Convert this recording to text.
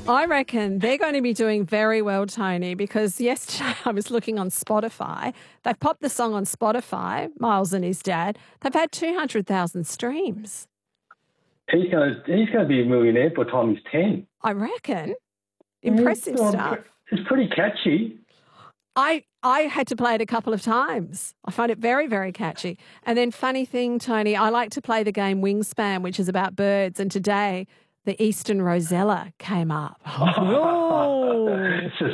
I reckon they're going to be doing very well, Tony, because yesterday I was looking on Spotify. They've popped the song on Spotify, Miles and his dad. They've had 200,000 streams. He's going to be a millionaire by the time he's 10. I reckon. Impressive stuff. It's pretty catchy. I had to play it a couple of times. I find it very, very catchy. And then funny thing, Tony, I like to play the game Wingspan, which is about birds. And today the Eastern Rosella came up. It's a